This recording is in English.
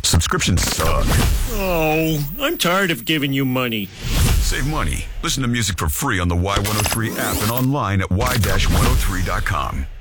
Subscriptions suck. Oh, I'm tired of giving you money. Save money. Listen to music for free on the Y103 app and online at y-103.com.